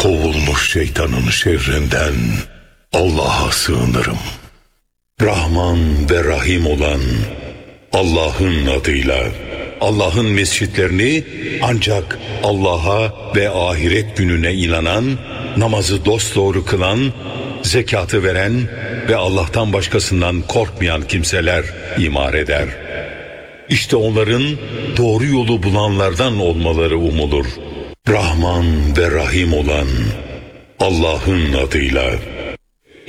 kovulmuş şeytanın şerrinden Allah'a sığınırım. Rahman ve Rahim olan Allah'ın adıyla. Allah'ın mescitlerini ancak Allah'a ve ahiret gününe inanan, namazı dosdoğru kılan, zekatı veren ve Allah'tan başkasından korkmayan kimseler imar eder. İşte onların doğru yolu bulanlardan olmaları umulur. Rahman ve Rahim olan Allah'ın adıyla.